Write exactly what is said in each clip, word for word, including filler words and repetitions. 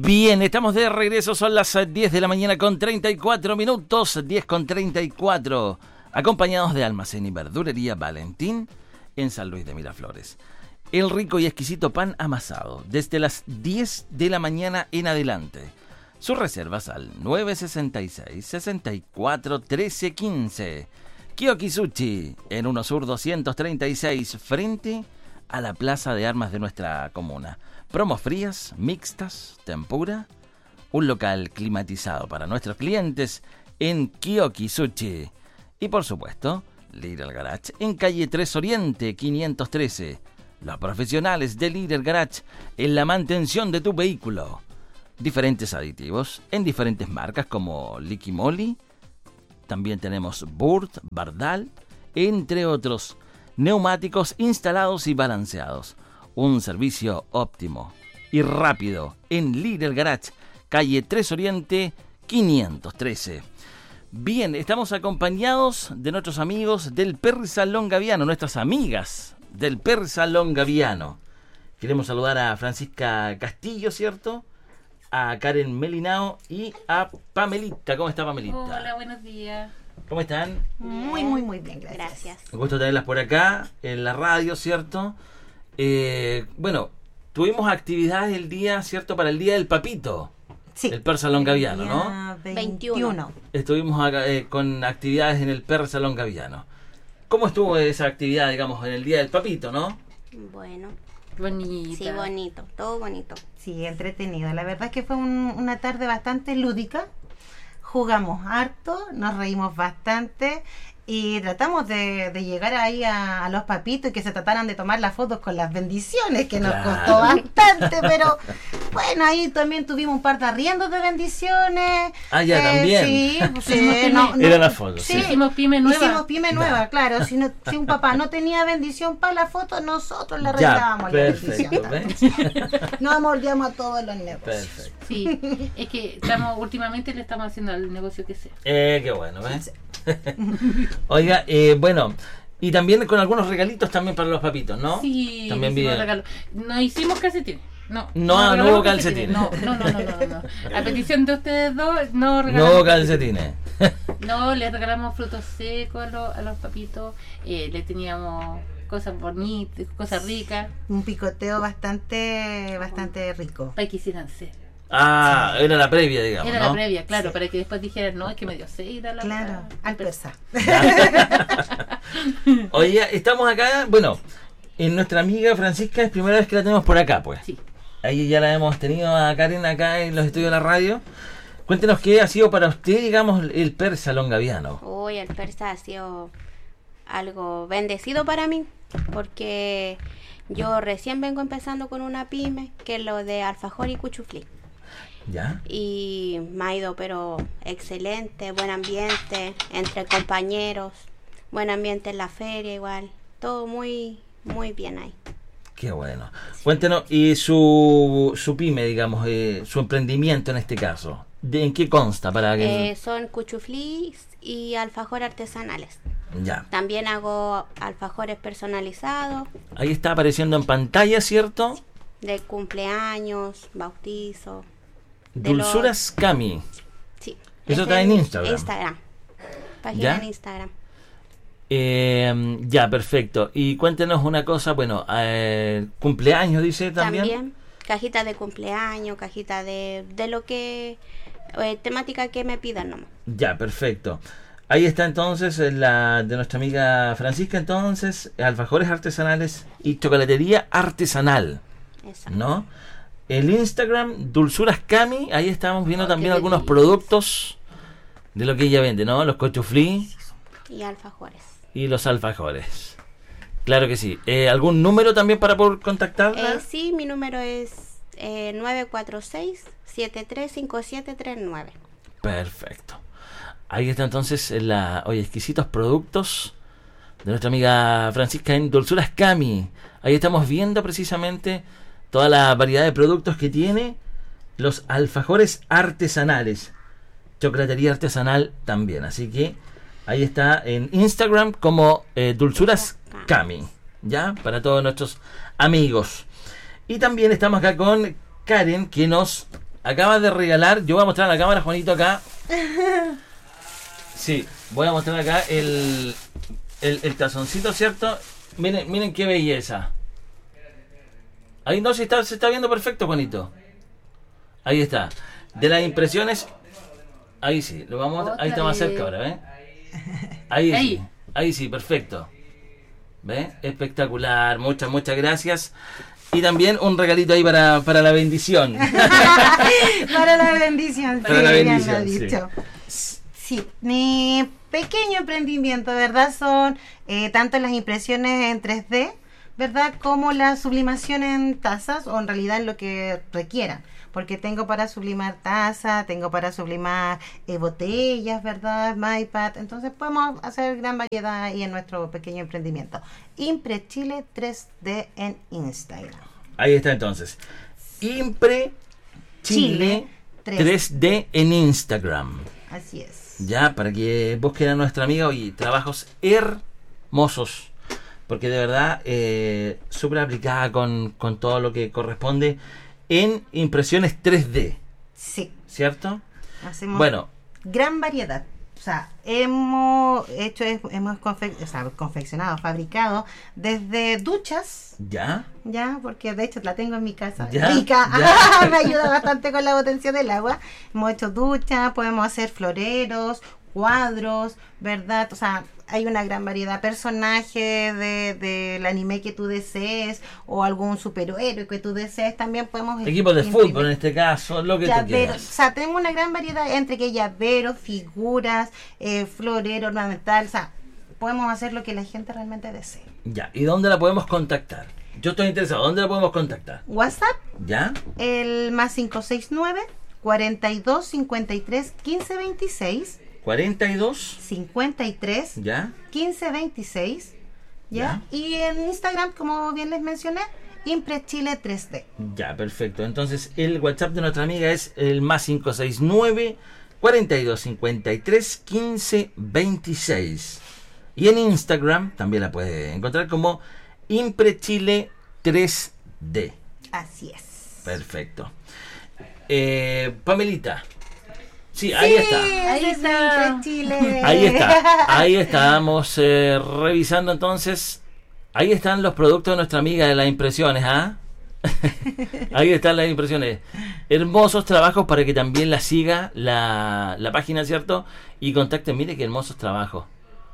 Bien, estamos de regreso, son las diez de la mañana con treinta y cuatro minutos, diez con treinta y cuatro, acompañados de Almacén y Verdulería Valentín en San Luis de Miraflores. El rico y exquisito pan amasado, desde las diez de la mañana en adelante. Sus reservas al nueve sesenta y seis, sesenta y cuatro, trece quince. Kiyoki Sushi, en Uno Sur doscientos treinta y seis, frente a la Plaza de Armas de nuestra comuna. Promos frías, mixtas, tempura. Un local climatizado para nuestros clientes en Kiyoki Sushi. Y por supuesto, Little Garage en calle tres Oriente quinientos trece. Los profesionales de Little Garage en la mantención de tu vehículo. Diferentes aditivos en diferentes marcas como Liqui Moly. También tenemos Burt, Bardal, entre otros. Neumáticos instalados y balanceados. Un servicio óptimo y rápido en Little Garage, calle tres Oriente quinientos trece. Bien, estamos acompañados de nuestros amigos del Persalón Gaviano, nuestras amigas del Persalón Gaviano. Queremos saludar a Francisca Castillo, ¿cierto? A Karen Melinao y a Pamelita. ¿Cómo está Pamelita? Hola, buenos días. ¿Cómo están? Muy, muy, muy bien, gracias. Gracias. Un gusto tenerlas por acá, en la radio, ¿cierto? Eh, bueno, tuvimos actividades el día, ¿cierto? Para el Día del Papito. Sí. El Persalón Gaviano, ¿no? veintiuno. Estuvimos acá, eh, con actividades en el Persalón Gaviano. ¿Cómo estuvo esa actividad, digamos, en el Día del Papito, no? Bueno, Bonita. sí, bonito, todo bonito. Sí, entretenido. La verdad es que fue un- una tarde bastante lúdica. Jugamos harto, nos reímos bastante y tratamos de, de llegar ahí a, a los papitos y que se trataran de tomar las fotos con las bendiciones, que nos Claro. costó bastante, pero bueno, ahí también tuvimos un par de arriendos de bendiciones. Ah, ya, también. Sí, pues, sí, Hicimos no, pyme. no- Eran las fotos, sí. sí. Hicimos pyme nueva. Hicimos pyme nueva, Ya. claro. Si, no, si un papá no tenía bendición para la foto, nosotros le Ya, arreglábamos la bendición. perfecto, también. ¿ves? No moldeamos a todos los negocios. Perfecto. Sí, es que estamos últimamente le estamos haciendo al negocio que sea. Eh, qué bueno, ¿ves? Oiga, eh, bueno, y también con algunos regalitos también para los papitos, ¿no? Sí, También hicimos vi- regalo. No hicimos calcetines. No, No, no regalamos hubo calcetines. No, no, no, no, no, no. A petición de ustedes dos, no No regalamos. hubo calcetines. No, les regalamos frutos secos a los, a los papitos. Eh, le teníamos cosas bonitas, cosas ricas, Un picoteo bastante bastante rico. para que quisieran ser. Ah, era la previa, digamos, Era ¿no? la previa, claro, Sí. para que después dijeran, no, es que me dio sed ir a la Claro, a- al persa. Oye, estamos acá, bueno, en nuestra amiga Francisca es primera vez que la tenemos por acá, pues. Sí. Ahí ya la hemos tenido a Karen acá en los estudios de la radio. Cuéntenos qué ha sido para usted, digamos, el Persalón Gaviano. Hoy el persa ha sido algo bendecido para mí, porque yo recién vengo empezando con una pyme, que es lo de alfajor y cuchuflí. ¿Ya? Y me ha ido, pero excelente, buen ambiente entre compañeros, buen ambiente en la feria igual, todo muy, muy bien ahí. Qué bueno. Cuéntenos, y su, su pyme, digamos, eh, su emprendimiento en este caso, ¿de, ¿en qué consta? Para que... Eh, son cuchuflís y alfajor artesanales. Ya. También hago alfajores personalizados, Ahí está apareciendo en pantalla, ¿cierto? de cumpleaños, bautizo. de Dulzuras Cami. Sí. Eso es está en Instagram. Instagram. Página ¿Ya? en Instagram. Eh, ya, perfecto. Y cuéntenos una cosa, bueno, eh, cumpleaños, dice también. También cajitas de cumpleaños, cajitas de, de lo que... eh, temática que me pidan nomás. Ya, perfecto. Ahí está entonces eh, la de nuestra amiga Francisca, entonces, alfajores artesanales y chocolatería artesanal, Eso. ¿no? El Instagram, Dulzuras Cami, ahí estamos viendo Oh, también qué algunos belleza. productos de lo que ella vende, ¿no? Los cochuflí Y alfajores. y los alfajores. Claro que sí. Eh, ¿Algún número también para poder contactarla? Eh, sí, mi número es eh, nueve cuatro seis, siete tres cinco siete tres nueve. Perfecto. Ahí está entonces la, oye, exquisitos productos de nuestra amiga Francisca en Dulzuras Cami. Ahí estamos viendo precisamente toda la variedad de productos que tiene, los alfajores artesanales, chocolatería artesanal también. Así que ahí está en Instagram como eh, Dulzuras Cami, ¿ya? Para todos nuestros amigos. Y también estamos acá con Karen, que nos acaba de regalar, yo voy a mostrar a la cámara, Juanito, acá. Sí, voy a mostrar acá el, el, el tazoncito, ¿cierto? Miren, miren qué belleza. Ahí no, se está, se está viendo perfecto, Juanito. Ahí está. De las impresiones, ahí sí, lo vamos, ahí está más cerca ahora, ¿ves? Ahí, ahí sí, ahí sí, perfecto. ¿Ves? Espectacular, muchas, muchas gracias. Y también un regalito ahí para, para la bendición. Para la bendición, para sí, la bien bendición, lo dicho. Sí. Sí, mi pequeño emprendimiento, ¿verdad? Son eh, tanto las impresiones en tres D, ¿verdad? Como la sublimación en tazas, o en realidad en lo que requieran. Porque tengo para sublimar taza, tengo para sublimar eh, botellas, ¿verdad? MyPad. Entonces podemos hacer gran variedad ahí en nuestro pequeño emprendimiento. Impre Chile tres D en Instagram. Ahí está entonces. Impre Chile, Chile tres D en Instagram. Así es. Ya, para que busquen a nuestra amiga y trabajos hermosos. Porque de verdad, eh, súper aplicada con, con todo lo que corresponde en impresiones tres D. Sí. ¿Cierto? Hacemos bueno, gran variedad. O sea, hemos hecho, hemos confe o sea, confeccionado, fabricado desde duchas. ¿Ya? Ya, porque de hecho la tengo en mi casa. ¿Ya? Rica. ¿Ya? Me ayuda bastante con la potencia del agua. Hemos hecho duchas, podemos hacer floreros, cuadros, ¿verdad? O sea, hay una gran variedad. Personajes de, del anime que tú desees o algún superhéroe que tú desees, también podemos... Equipos de imprimir. fútbol en este caso, lo que Llaveros, tú quieras. o sea, tenemos una gran variedad entre que llaveros, figuras, eh, florero, ornamental, o sea, podemos hacer lo que la gente realmente desee. Ya, ¿y dónde la podemos contactar? Yo estoy interesado, ¿dónde la podemos contactar? WhatsApp, ¿Ya? el más cinco seis nueve, cuarenta y dos, cincuenta y tres, quince veintiséis. cuarenta y dos. cincuenta y tres, ¿Ya? quince veintiséis, ¿ya? Ya. Y en Instagram, como bien les mencioné, Impre Chile tres D. Ya, perfecto. Entonces, el WhatsApp de nuestra amiga es el más cinco seis nueve, cuarenta y dos, cincuenta y tres, quince veintiséis. Y en Instagram también la puede encontrar como Impre Chile tres D. Así es. Perfecto. Eh, Pamelita. Sí, ahí está. Ahí ese está. es Impre Chile. Ahí está. Ahí estábamos eh, revisando entonces. Ahí están los productos de nuestra amiga de las impresiones, ¿ah? Ahí están las impresiones. Hermosos trabajos para que también la siga la, la página, ¿cierto? Y contacten, mire qué hermosos trabajos.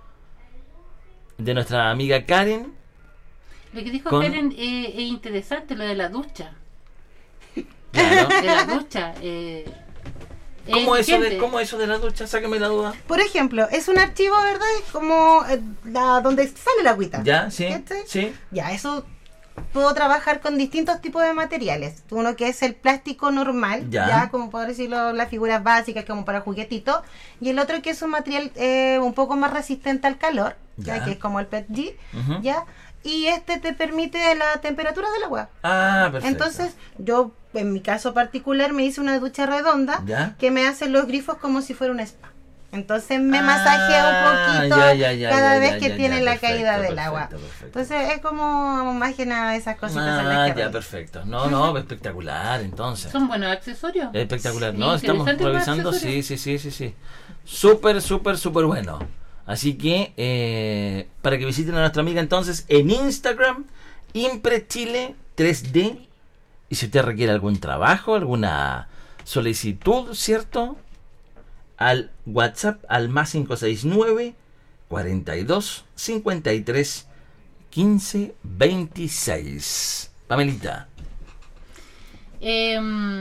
De nuestra amiga Karen. Lo que dijo Con- Karen eh, es interesante, lo de la ducha. Claro. De la ducha. Eh, ¿Cómo, es eso de, gente. ¿Cómo eso de la ducha? Sáqueme la duda. Por ejemplo, es un archivo, ¿verdad? Es como eh, la, donde sale la agüita. ¿Ya? ¿Sí? ¿Cachai? ¿Sí? Ya, eso puedo trabajar con distintos tipos de materiales. Uno que es el plástico normal, Ya. ya, como por decirlo, las figuras básicas, como para juguetitos. Y el otro que es un material eh, un poco más resistente al calor, Ya. ya, que es como el P E T G, Ujú. ya. Y este te permite la temperatura del agua. Ah, perfecto. Entonces, yo, en mi caso particular, me hice una ducha redonda ¿Ya? que me hace los grifos como si fuera un spa. Entonces me Ah, masajea un poquito ya, ya, ya, cada ya, vez ya, que ya, tiene ya, la perfecto, caída del perfecto, agua. perfecto. Entonces es como más que nada esas cositas en Ah, las que ya, reviso. perfecto. No, no, espectacular, entonces. Son buenos accesorios. Espectacular. Sí, No, estamos interesante los revisando. Sí, accesorios. sí, sí, sí, sí. Súper, súper, súper bueno. Así que, eh, para que visiten a nuestra amiga entonces en Instagram, Impre Chile tres D. Y si usted requiere algún trabajo, alguna solicitud, ¿cierto? Al WhatsApp, al más cinco seis nueve, cuarenta y dos, cincuenta y tres, quince veintiséis. Pamelita. Eh,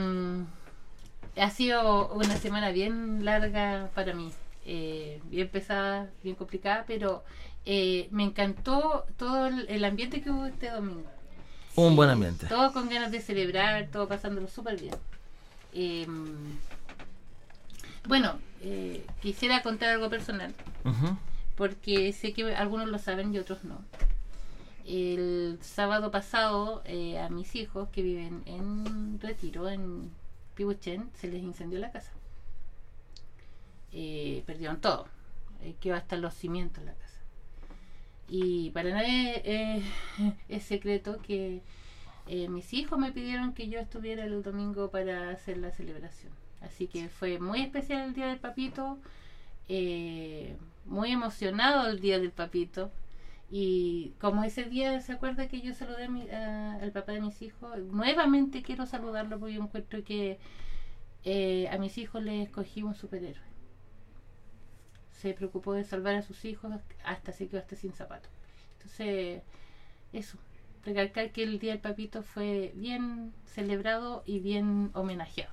ha sido una semana bien larga para mí, eh, bien pesada, bien complicada, pero eh, me encantó todo el, el ambiente que hubo este domingo. Un buen ambiente. Todo con ganas de celebrar, todo pasándolo súper bien. Eh, bueno, eh, quisiera contar algo personal, Ujú. porque sé que algunos lo saben y otros no. El sábado pasado eh, a mis hijos que viven en Retiro, en Pibuchen, se les incendió la casa. Eh, perdieron todo, eh, quedó hasta los cimientos en la casa. Y para nadie eh, es secreto que eh, mis hijos me pidieron que yo estuviera el domingo para hacer la celebración. Así que fue muy especial el Día del Papito, eh, muy emocionado el Día del Papito. Y como ese día se acuerda que yo saludé a mi, a, al papá de mis hijos, nuevamente quiero saludarlo porque yo encuentro que eh, a mis hijos les escogí un superhéroe. Se preocupó de salvar a sus hijos, hasta se quedó hasta sin zapatos. Entonces, eso, recalcar que el Día del Papito fue bien celebrado y bien homenajeado.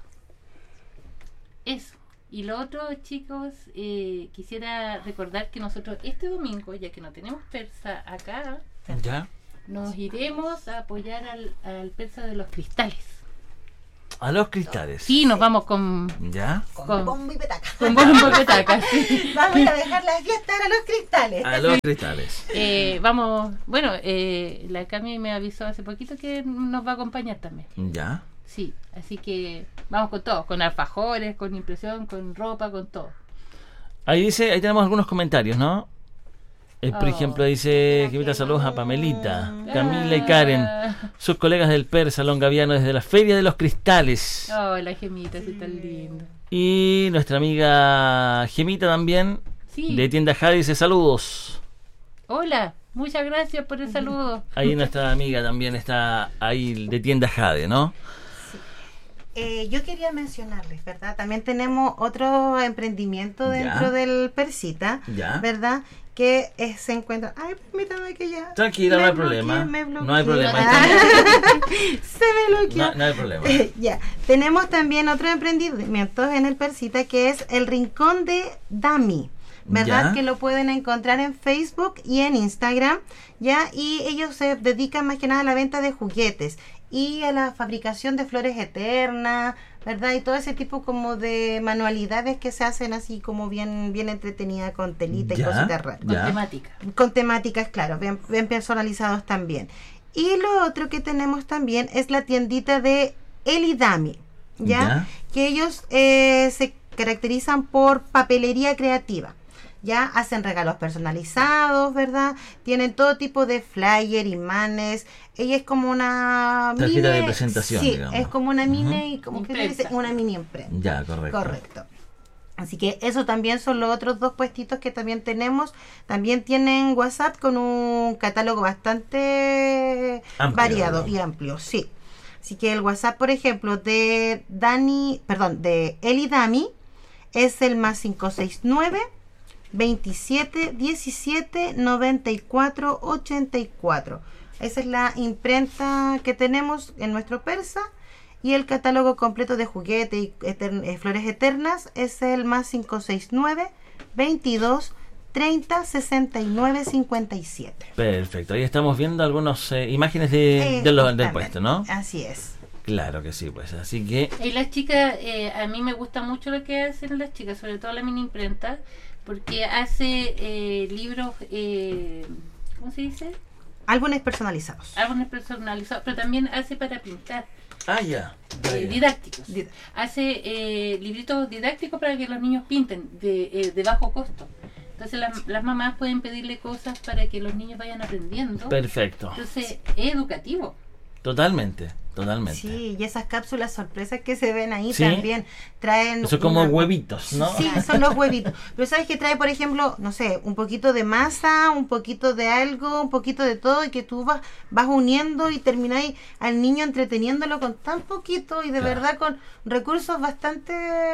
Eso. Y lo otro, chicos, eh, quisiera recordar que nosotros este domingo, ya que no tenemos persa acá, ¿Ya? nos iremos a apoyar al, al persa de los cristales. A los cristales. Sí, nos vamos con... ¿Ya? Con, Con- bombo y petaca. Con bombo y petaca, sí. Vamos a dejar la fiesta a los cristales. A los cristales. Eh, vamos, bueno, eh, la Cami me avisó hace poquito que nos va a acompañar también. ¿Ya? Sí, así que vamos con todo, con alfajores, con impresión, con ropa, con todo. Ahí dice, ahí tenemos algunos comentarios, ¿no? Eh, por Oh. ejemplo, dice, que invita saludos a Pamelita, Camila y Karen, sus colegas del Persa Longaviano desde la Feria de los Cristales. Oh, la gemita, sí, tan linda. Y nuestra amiga Gemita también, Sí. de Tienda Jade, dice saludos. Hola, muchas gracias por el saludo. Ahí nuestra amiga también está ahí de Tienda Jade, ¿no? Eh, yo quería mencionarles, ¿verdad? También tenemos otro emprendimiento dentro Ya. del Persita, Ya. ¿verdad? Que eh, se encuentra... Ay, permítame que ya... Tranquila, no me hay bloqueé, problema. me No hay bloqueé. problema. Ah, se me bloqueó. No, no hay problema. Ya, tenemos también otro emprendimiento en el Persita que es el Rincón de Dami, ¿verdad? Ya. Que lo pueden encontrar en Facebook y en Instagram, ¿ya? Y ellos se dedican más que nada a la venta de juguetes y a la fabricación de flores eternas, ¿verdad? Y todo ese tipo como de manualidades que se hacen así como bien bien entretenida con telita y Ya. cositas raras. Con Ya. temática. Con temáticas, claro, bien, bien personalizados también. Y lo otro que tenemos también es la tiendita de Elidami, ¿ya? Ya. Que ellos eh, se caracterizan por papelería creativa. Ya hacen regalos personalizados, ¿verdad? Tienen todo tipo de flyer, imanes. Ella es como una Tarjeta mini- de presentación, sí, digamos. es como una Ujú. mini, como que Imprenta. dice, una mini imprenta. Ya, correcto. Correcto. Así que eso también son los otros dos puestitos que también tenemos. También tienen WhatsApp con un catálogo bastante Amplio, variado digamos. y amplio, sí. Así que el WhatsApp, por ejemplo, de Dani, perdón, de Eli Dami es el más cinco seis nueve, veintisiete, diecisiete, noventa y cuatro, ochenta y cuatro. Esa es la imprenta que tenemos en nuestro Persa. Y el catálogo completo de juguetes y etern- eh, flores eternas es el más cinco seis nueve, veintidós, treinta, sesenta y nueve, cincuenta y siete. Perfecto, ahí estamos viendo algunas eh, imágenes de, Eh, de los, del justamente. puesto, ¿no? Así es. Claro que sí, pues así que Y las chicas, eh, a mí me gusta mucho lo que hacen las chicas, sobre todo la mini imprenta, porque hace eh, libros, eh, ¿cómo se dice? Álbumes personalizados. Álbumes personalizados, pero también hace para pintar, Ah, ya. eh, didácticos. Did- Hace eh, libritos didácticos para que los niños pinten de, eh, de bajo costo. Entonces las, las mamás pueden pedirle cosas para que los niños vayan aprendiendo. Perfecto. Entonces es educativo. Totalmente, totalmente. Sí, y esas cápsulas sorpresas que se ven ahí Sí. también traen... Eso es como una- huevitos, ¿no? Sí, son los huevitos. Pero sabes que trae, por ejemplo, no sé, un poquito de masa, un poquito de algo, un poquito de todo, y que tú vas, vas uniendo y termináis al niño entreteniéndolo con tan poquito y de Claro. verdad con recursos bastante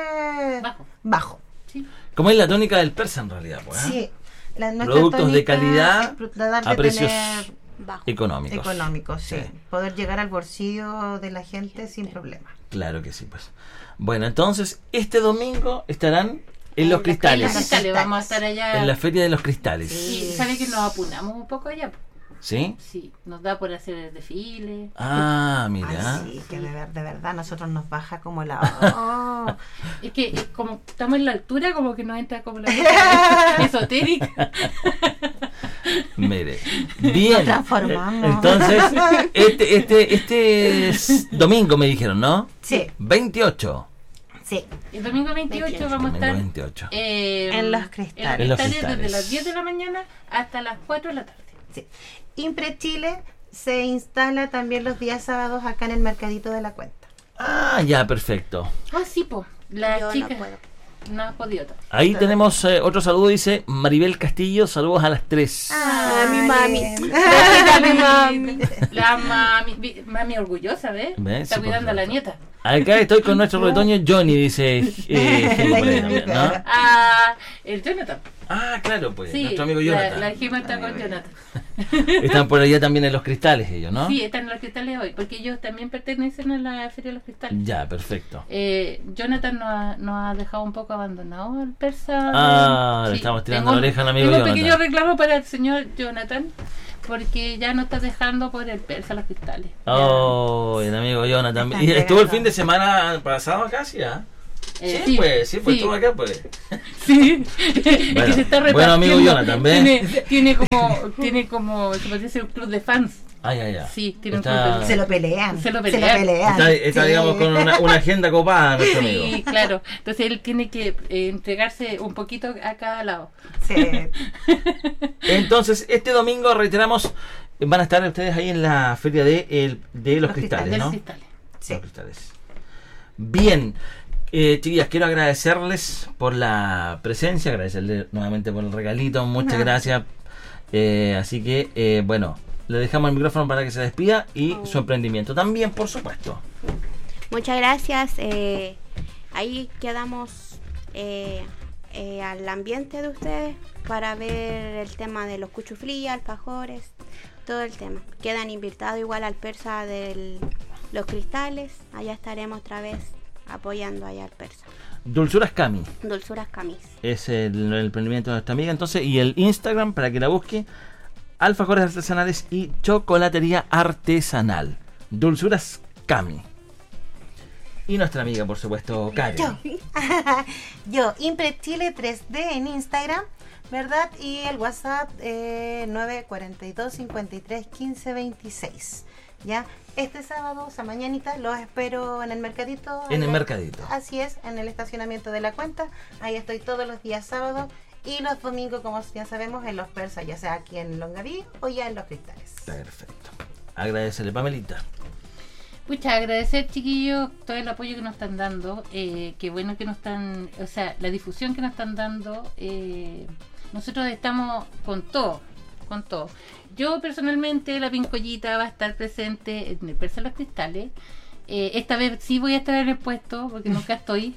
Bajo. bajo. Sí. Como es la tónica del persa en realidad, pues. ¿eh? Sí. La, nuestra Productos de tónica calidad es tratar de a precios tener Bajo. económicos. económicos, sí. Sí. Poder llegar al bolsillo de la gente sin problema. Claro que sí, pues. Bueno, entonces, este domingo estarán en En los los cristales. En las cristales, vamos a estar allá. En la Feria de los Cristales. Y sabe que nos apunamos un poco allá. ¿Sí? Sí, nos da por hacer el desfile. Ah, Ay, mira. sí, que de, ver- de verdad a nosotros nos baja como la... Oh. Es que eh, como estamos en la altura, como que nos entra como la cosa esotérica. Mire. Bien. Nos transformamos. Entonces, este, este, este es domingo me dijeron, ¿no? Sí, veintiocho. sí. El domingo veintiocho veintiocho. vamos a Domingo estar veintiocho. eh, En los cristales. en En los los cristales cristales. desde las diez de la mañana hasta las cuatro de la tarde. Sí. Impre Chile se instala también los días sábados acá en el Mercadito de la Cuenta. Ah, ya, perfecto. Ah, sí, po. La Yo chica no puedo. no ha podido. Ahí tenemos eh, otro saludo, dice Maribel Castillo, saludos a las tres. Ah, mi mami. La mi mami. La mami, vi- mami orgullosa, ¿ves? ¿Ves? Está Sí, cuidando a la por nieta. Acá estoy con nuestro retoño Johnny, dice eh, Gema por ahí también, ¿no? Ah, el Jonathan. Ah, claro, pues, Sí, nuestro amigo la, Jonathan. la Gema está con Jonathan. Están por allá también en los cristales ellos, ¿no? Sí, están en los cristales hoy, porque ellos también pertenecen a la Feria de los Cristales. Ya, perfecto. Eh, Jonathan nos ha, nos ha dejado un poco abandonado al persa. Ah, le estamos tirando tengo- la oreja al amigo tengo un Jonathan. pequeño reclamo para el señor Jonathan, porque ya no está dejando por el persa los cristales. Oh, el amigo Jonathan. Están Y estuvo el pegados. fin de semana pasado casi, ¿ah? Eh, sí, pues, sí, pues sí. estuvo acá, pues. Sí, es Bueno, que se está repartiendo. bueno, amigo Jonathan, ¿ves? Tiene, tiene como, tiene como, se podría decir un club de fans. Ah, ya, ya. Sí, tiene un Está- club de- Se lo pelean. Se lo pelean. Está, está Sí. digamos, con una, una agenda copada, nuestro Sí, amigo. claro. Entonces él tiene que eh, entregarse un poquito a cada lado. Sí. Entonces, este domingo, reiteramos, van a estar ustedes ahí en la feria de, el, de los, Los cristales, Del ¿no? cristal. Sí. Los cristales. Bien. Eh, chiquillas, quiero agradecerles por la presencia, agradecerles nuevamente por el regalito, muchas gracias. Eh, así que, eh, bueno, le dejamos el micrófono para que se despida y Oh. su emprendimiento también, por supuesto. Muchas gracias. eh, ahí quedamos eh, eh, al ambiente de ustedes para ver el tema de los cuchuflí, alfajores, todo el tema. Quedan invitados igual al persa de los cristales. Allá estaremos otra vez apoyando allá al persa. Dulzuras Cami Dulzuras Camis. es el, el emprendimiento de nuestra amiga, entonces, y el Instagram para que la busque, alfajores artesanales y chocolatería artesanal. Dulzuras Cami. Y nuestra amiga, por supuesto, Karen. Yo, yo, Impre Chile tres D en Instagram, ¿verdad? Y el WhatsApp eh, nueve cuatro dos, cinco tres, uno cinco dos seis. ¿Ya? Este sábado, o sea, mañanita, los espero en el mercadito. En el allá. mercadito. Así es, en el estacionamiento de la Cuenta. Ahí estoy todos los días sábados. Y los domingos, como ya sabemos, en los persas, ya sea aquí en Longaví o ya en los cristales. Perfecto. Agradecerle, Pamelita. Pucha, agradecer, chiquillos, todo el apoyo que nos están dando. Eh, qué bueno que nos están, o sea, la difusión que nos están dando. Eh, nosotros estamos con todo, con todo. Yo personalmente, la Pincollita va a estar presente en el Persa de los Cristales. Eh, esta vez sí voy a estar en el puesto, porque nunca estoy.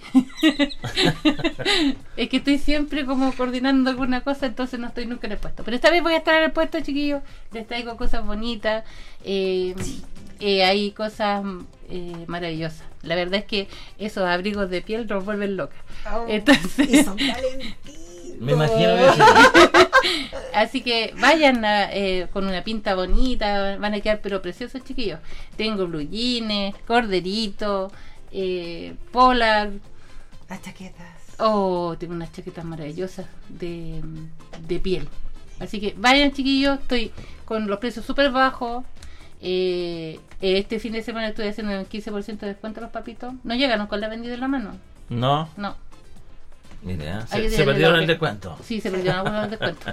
Es que estoy siempre como coordinando alguna cosa, entonces no estoy nunca en el puesto. Pero esta vez voy a estar en el puesto, chiquillos. Les traigo cosas bonitas. Eh, eh, hay cosas eh, maravillosas. La verdad es que esos abrigos de piel nos vuelven locas. Entonces, Y son calentitos. Me imagino eso. así que vayan a, eh, con una pinta bonita, van a quedar pero preciosos, chiquillos. Tengo blue jeans, corderito, eh, polar. Las chaquetas. Oh, tengo unas chaquetas maravillosas de, de piel. Así que vayan, chiquillos, estoy con los precios súper bajos. Eh, este fin de semana estoy haciendo un quince por ciento de descuento a los papitos. ¿No llegaron con la vendida en la mano? No, No. mire, ¿eh? Hay se, que se tirarle perdieron la el fe. descuento. Sí, se perdieron algunos descuentos.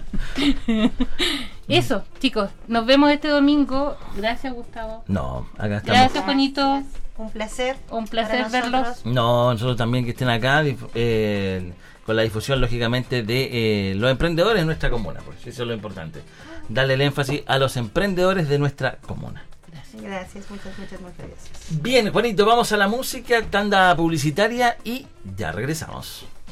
Eso, chicos, nos vemos este domingo. Gracias, Gustavo. No, acá estamos. Gracias, Juanito. Un placer. Un placer para verlos. nosotros. No, nosotros también que estén acá dif- eh, con la difusión, lógicamente, de eh, los emprendedores de nuestra comuna, pues eso es lo importante. Darle el énfasis a los emprendedores de nuestra comuna. Gracias, muchas, muchas, muchas gracias. Bien, Juanito, vamos a la música, tanda publicitaria y ya regresamos.